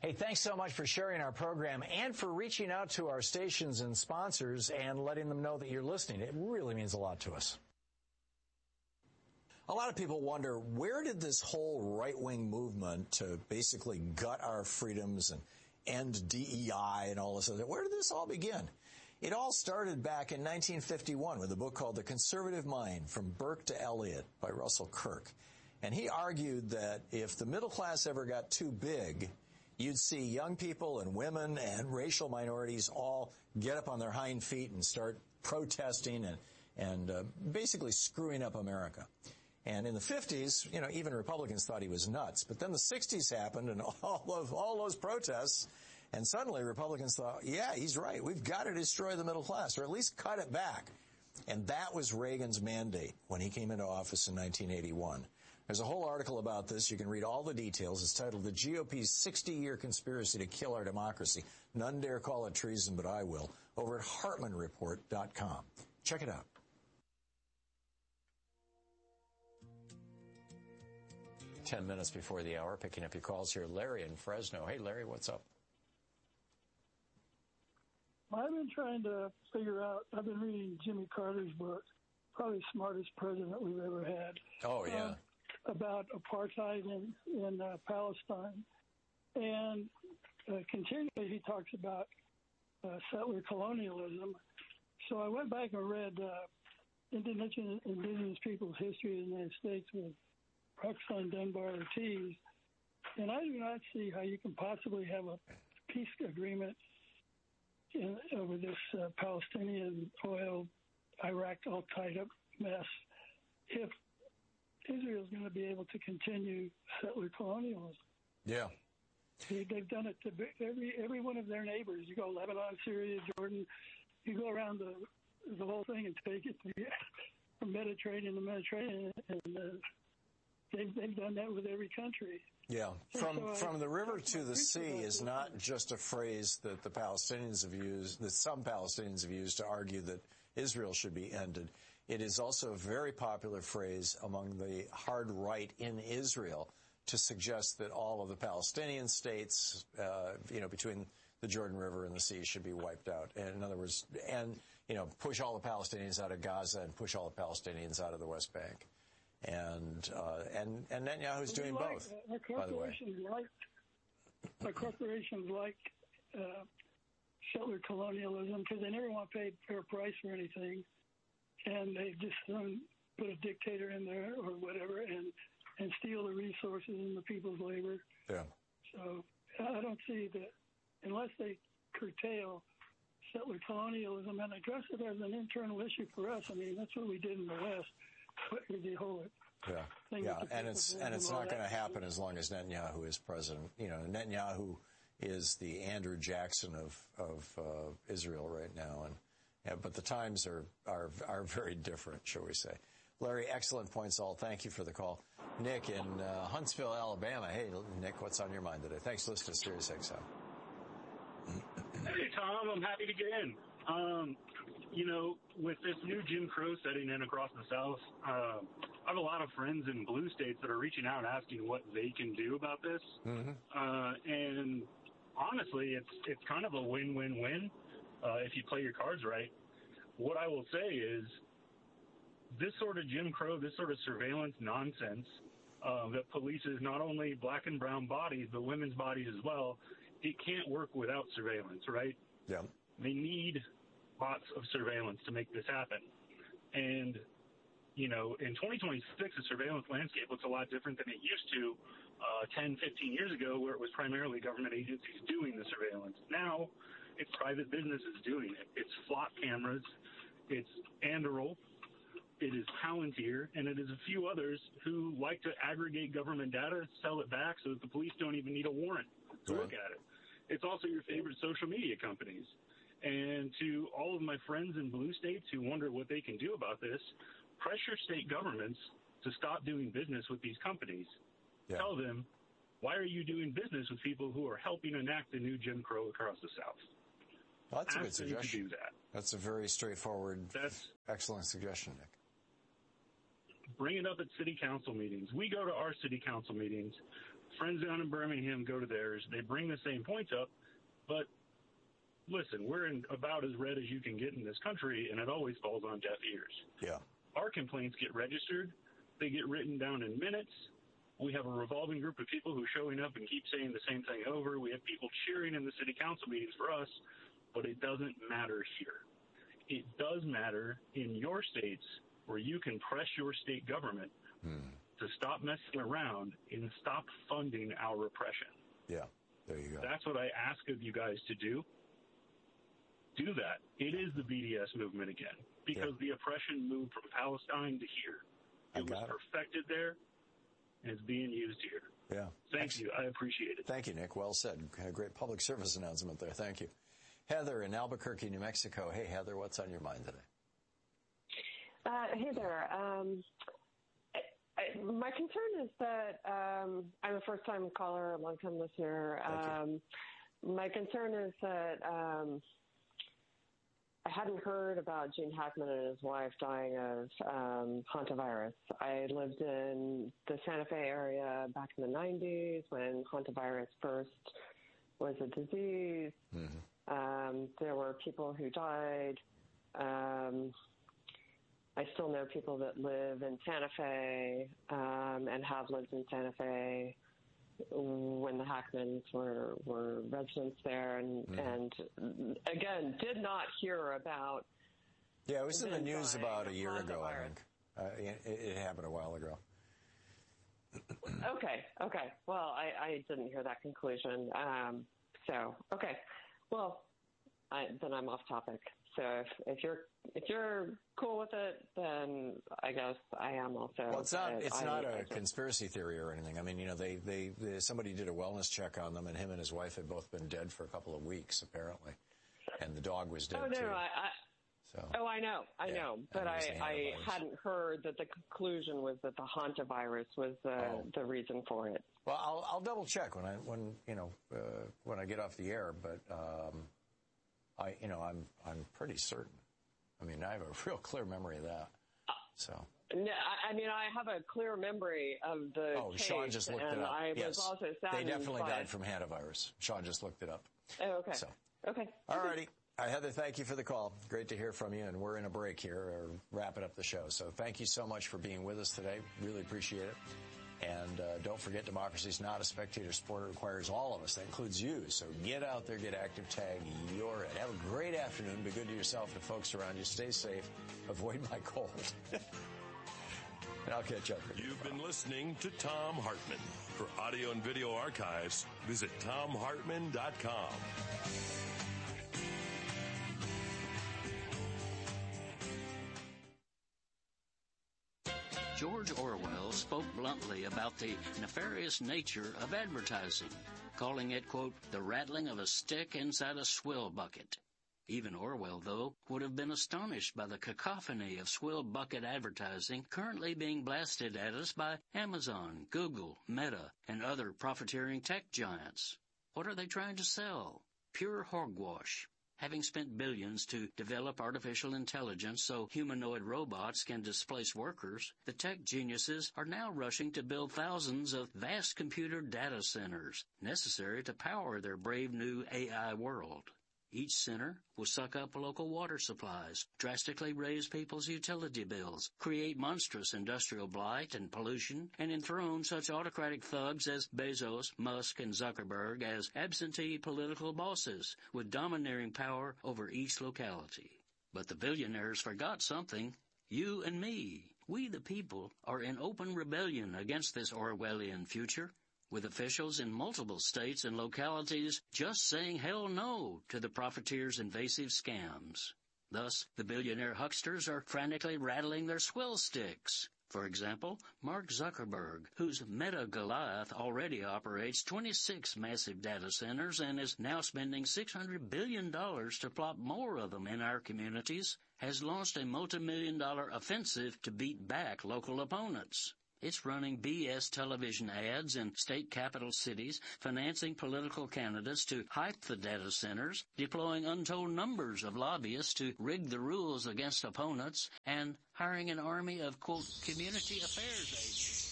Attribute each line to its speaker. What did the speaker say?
Speaker 1: Hey, thanks so much for sharing our program and for reaching out to our stations and sponsors and letting them know that you're listening. It really means a lot to us. A lot of people wonder, where did this whole right-wing movement to basically gut our freedoms and end DEI and all this other, where did this all begin? It all started back in 1951 with a book called The Conservative Mind, From Burke to Eliot by Russell Kirk. And he argued that if the middle class ever got too big, you'd see young people and women and racial minorities all get up on their hind feet and start protesting and basically screwing up America. And in the 50s, even Republicans thought he was nuts. But then the 60s happened and all those protests, and suddenly Republicans thought, yeah, he's right. We've got to destroy the middle class, or at least cut it back. And that was Reagan's mandate when he came into office in 1981. There's a whole article about this. You can read all the details. It's titled The GOP's 60-Year Conspiracy to Kill Our Democracy. None dare call it treason, but I will. Over at HartmanReport.com. Check it out. Ten minutes before the hour, picking up your calls here. Larry in Fresno. Hey, Larry, what's up?
Speaker 2: I've been trying to figure out, I've been reading Jimmy Carter's book, probably the smartest president we've ever had.
Speaker 1: Oh, yeah.
Speaker 2: About apartheid in Palestine. And continually he talks about settler colonialism. So I went back and read Indigenous Peoples' History of the United States with Roxanne Dunbar Ortiz, and I do not see how you can possibly have a peace agreement over this Palestinian oil, Iraq all tied up mess if Israel is going to be able to continue settler colonialism.
Speaker 1: Yeah.
Speaker 2: They've done it to every one of their neighbors. You go Lebanon, Syria, Jordan, you go around the whole thing and take it from Mediterranean to Mediterranean, and they've done that with every country.
Speaker 1: Yeah, from the river to the sea is not just a phrase that the Palestinians have used, that some Palestinians have used to argue that Israel should be ended. It is also a very popular phrase among the hard right in Israel to suggest that all of the Palestinian states, between the Jordan River and the sea should be wiped out. And in other words, push all the Palestinians out of Gaza and push all the Palestinians out of the West Bank. And Netanyahu's doing both, by the way.
Speaker 2: Our corporations like settler colonialism because they never want to pay fair price for anything, and they just put a dictator in there or whatever and steal the resources and the people's labor.
Speaker 1: Yeah.
Speaker 2: So I don't see that unless they curtail settler colonialism and address it as an internal issue for us. I mean, that's what we did in the West. The whole
Speaker 1: and it's not going to happen as long as Netanyahu is president. Netanyahu is the Andrew Jackson of Israel right now, but the times are very different, shall we say? Larry, excellent points all. Thank you for the call. Nick in Huntsville, Alabama. Hey, Nick, what's on your mind today? Thanks for listening to Sirius XM.
Speaker 3: Hey, Tom, I'm happy to get in. With this new Jim Crow setting in across the South, I have a lot of friends in blue states that are reaching out and asking what they can do about this. Mm-hmm. And honestly, it's kind of a win-win-win if you play your cards right. What I will say is this sort of Jim Crow, this sort of surveillance nonsense that polices not only black and brown bodies, but women's bodies as well, it can't work without surveillance, right?
Speaker 1: Yeah.
Speaker 3: They need lots of surveillance to make this happen. And, in 2026, the surveillance landscape looks a lot different than it used to 10, 15 years ago, where it was primarily government agencies doing the surveillance. Now, it's private businesses doing it. It's Flock cameras, it's Anduril, it is Palantir, and it is a few others who like to aggregate government data, sell it back so that the police don't even need a warrant to look at it. It's also your favorite social media companies. And to all of my friends in blue states who wonder what they can do about this, pressure state governments to stop doing business with these companies. Yeah. Tell them, why are you doing business with people who are helping enact the new Jim Crow across the South?
Speaker 1: Well, that's a good suggestion.
Speaker 3: Do that.
Speaker 1: That's a very straightforward, excellent suggestion, Nick.
Speaker 3: Bring it up at city council meetings. We go to our city council meetings friends down in Birmingham go to theirs. They bring the same points up, but listen, we're in about as red as you can get in this country, and it always falls on deaf ears.
Speaker 1: Yeah.
Speaker 3: Our complaints get registered. They get written down in minutes. We have a revolving group of people who are showing up and keep saying the same thing over. We have people cheering in the city council meetings for us, but it doesn't matter here. It does matter in your states where you can press your state government to stop messing around and stop funding our repression.
Speaker 1: Yeah, there you go.
Speaker 3: That's what I ask of you guys to do. Do that. It is the BDS movement again, because the oppression moved from Palestine to here. It was perfected there, and it's being used here.
Speaker 1: Yeah.
Speaker 3: Thank you. I appreciate it.
Speaker 1: Thank you, Nick. Well said. A great public service announcement there. Thank you. Heather in Albuquerque, New Mexico. Hey, Heather, what's on your mind today?
Speaker 4: Hey there. My concern is that I'm a first-time caller, a long-time listener. My concern is that I hadn't heard about Gene Hackman and his wife dying of hantavirus. I lived in the Santa Fe area back in the 90s when hantavirus first was a disease. There were people who died. I still know people that live in Santa Fe and have lived in Santa Fe when the Hackmans were residents there, and again, did not hear about.
Speaker 1: Yeah, it was in the news about a year ago, I think. It happened a while ago.
Speaker 4: Okay. Well, I didn't hear that conclusion. Okay. Well, then I'm off topic. So if you're cool with it, then I guess I am also.
Speaker 1: Well, it's not a conspiracy theory or anything. I mean, they somebody did a wellness check on them, and him and his wife had both been dead for a couple of weeks, apparently, and the dog was dead too.
Speaker 4: I know, but I hadn't heard that the conclusion was that the hantavirus was the reason for it.
Speaker 1: Well, I'll double check when I get off the air, but I'm pretty certain. I mean, I have a real clear memory of that. So.
Speaker 4: No, I mean, I have a clear memory of the case.
Speaker 1: Sean just looked it up.
Speaker 4: I was also saddened.
Speaker 1: They definitely died from hantavirus. Sean just looked it up.
Speaker 4: Oh, okay. Okay.
Speaker 1: All righty. Heather, thank you for the call. Great to hear from you, and we're in a break here, wrapping up the show. So thank you so much for being with us today. Really appreciate it. And don't forget, democracy is not a spectator sport. It requires all of us. That includes you. So get out there, get active, tag your it. Have a great afternoon. Be good to yourself and folks around you. Stay safe. Avoid my cold. And I'll catch up with you.
Speaker 5: You've been listening to Thom Hartmann. For audio and video archives, visit ThomHartmann.com.
Speaker 6: George Orwell spoke bluntly about the nefarious nature of advertising, calling it, quote, the rattling of a stick inside a swill bucket. Even Orwell, though, would have been astonished by the cacophony of swill bucket advertising currently being blasted at us by Amazon, Google, Meta, and other profiteering tech giants. What are they trying to sell? Pure hogwash. Having spent billions to develop artificial intelligence so humanoid robots can displace workers, the tech geniuses are now rushing to build thousands of vast computer data centers necessary to power their brave new AI world. Each center will suck up local water supplies, drastically raise people's utility bills, create monstrous industrial blight and pollution, and enthrone such autocratic thugs as Bezos, Musk, and Zuckerberg as absentee political bosses with domineering power over each locality. But the billionaires forgot something. You and me. We the people are in open rebellion against this Orwellian future, with officials in multiple states and localities just saying hell no to the profiteers' invasive scams. Thus, the billionaire hucksters are frantically rattling their swill sticks. For example, Mark Zuckerberg, whose Meta Goliath already operates 26 massive data centers and is now spending $600 billion to plop more of them in our communities, has launched a multi-million-dollar offensive to beat back local opponents. It's running BS television ads in state capital cities, financing political candidates to hype the data centers, deploying untold numbers of lobbyists to rig the rules against opponents, and hiring an army of, quote, community affairs agents.